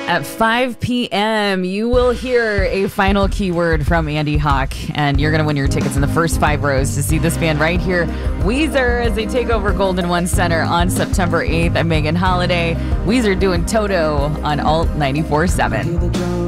At 5 p.m., you will hear a final keyword from Andy Hawk, and you're going to win your tickets in the first 5 rows to see this band right here, Weezer, as they take over Golden One Center on September 8th. I'm Megan Holiday. Weezer doing Toto on Alt 94.7.